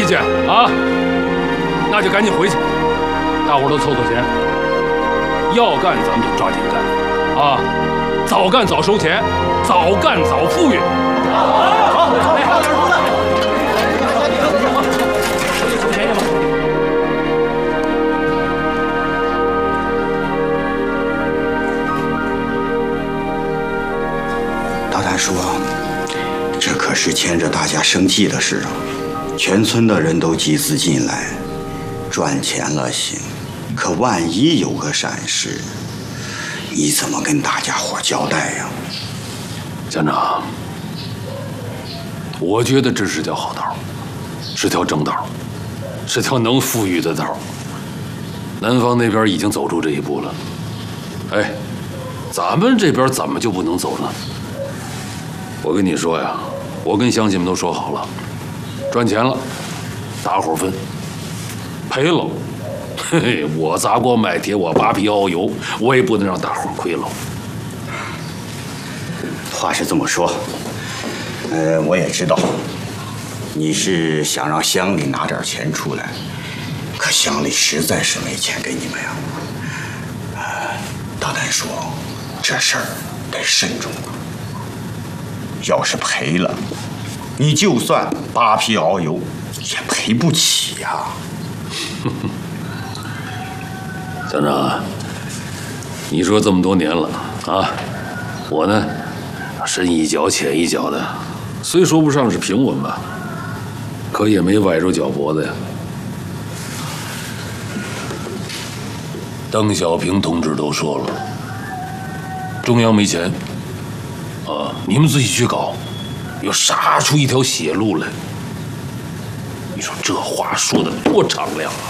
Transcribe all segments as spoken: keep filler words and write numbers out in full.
意见啊，那就赶紧回去，大伙都凑凑钱，要干咱们就抓紧干啊，早干早收钱，早干早富裕。好，好，好。 大胆说，这可是牵着大家生计的事啊！全村的人都集资进来，赚钱了行，可万一有个闪失，你怎么跟大家伙交代呀？ 乡长，我觉得这是条好道，是条正道，是条能富裕的道。南方那边已经走出这一步了，哎，咱们这边怎么就不能走呢？ 我跟你说呀，我跟乡亲们都说好了，赚钱了，大伙分；赔了，嘿嘿，我砸锅卖铁，我扒皮熬油，我也不能让大伙亏了。 话是这么说，呃，我也知道，你是想让乡里拿点钱出来，可乡里实在是没钱给你们呀。呃，大胆说，这事儿得慎重啊。 要是赔了，你就算扒皮熬油，也赔不起呀。 乡长，你说这么多年了啊，我呢，深一脚浅一脚的，虽说不上是平稳吧，可也没崴着脚脖子呀。邓小平同志都说了，中央没钱。 啊！你们自己去搞，要杀出一条血路来。你说这话说的多敞亮啊！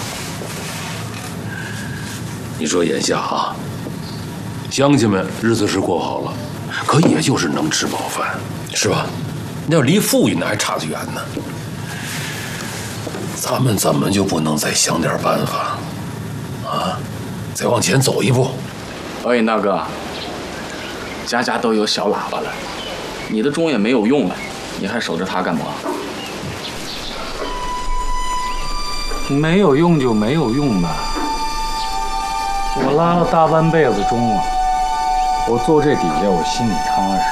你说眼下啊，乡亲们日子是过好了，可也就是能吃饱饭，是吧？那要离富裕那还差得远呢。咱们怎么就不能再想点办法啊？再往前走一步？ 哎，大哥。 家家都有小喇叭了，你的钟也没有用了，你还守着它干嘛？ 没有用就没有用吧。我拉了大半辈子钟啊，我坐这底下我心里踏实。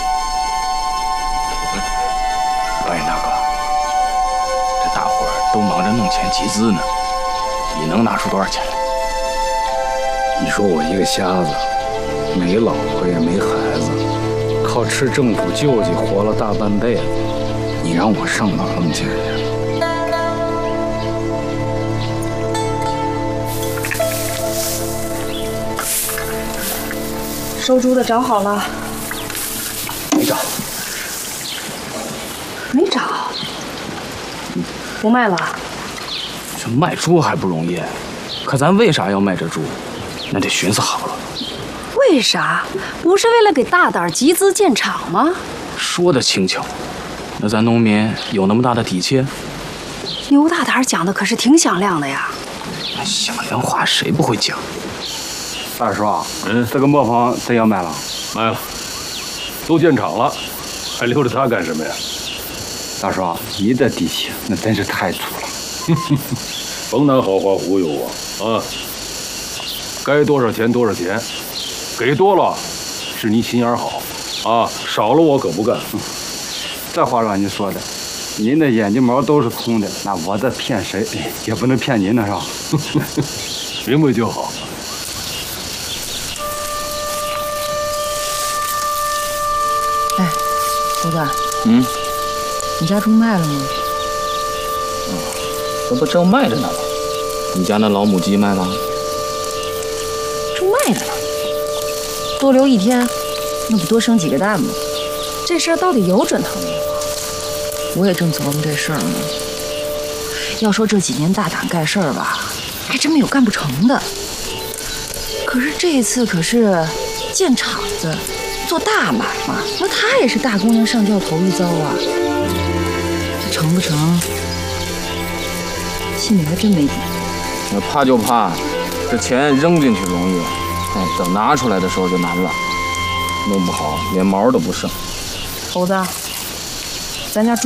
哎，大哥，这大伙儿都忙着弄钱集资呢，你能拿出多少钱来？ 你说我一个瞎子。 没老婆也没孩子，靠吃政府救济活了大半辈子，你让我上哪儿弄钱去？收猪的找好了？ 没找。 没找？不卖了？ 这卖猪还不容易，可咱为啥要卖这猪？那得寻思好了。 为啥？不是为了给大胆集资建厂吗？ 说的轻巧，那咱农民有那么大的底气？ 牛大胆讲的可是挺响亮的呀。 响亮话谁不会讲？ 二叔啊，嗯，这个磨坊真要卖了？ 卖了，都建厂了，还留着它干什么呀？ 大叔啊，你的底气那真是太足了。 甭拿好话忽悠我啊！该多少钱多少钱。 给多了，是你心眼好，啊，少了我可不干。 这话让你说的，您的眼睛毛都是空的，那我这骗谁也不能骗您呢，是吧？ 明白就好。 哎，猴子， 嗯， 你家猪卖了吗？ 啊，这不正卖着呢吗？你家那老母鸡卖了？ 正卖着呢。 多留一天，那不多生几个蛋吗？ 这事儿到底有准头没有？ 我也正琢磨这事儿呢。要说这几年大胆干事儿吧，还真没有干不成的。可是这次可是建厂子、做大买卖，那他也是大姑娘上轿头一遭啊。这成不成，心里还真没底。 那怕就怕，这钱扔进去容易。 哎，等拿出来的时候就难了，弄不好连毛都不剩。 猴子，咱家猪